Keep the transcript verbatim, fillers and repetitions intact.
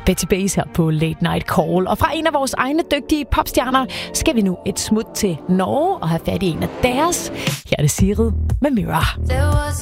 Betty Bass her på Late Night Call. Og fra en af vores egne dygtige popstjerner skal vi nu et smut til Norge og have fat i en af deres. Her er det Sigrid med Mirror.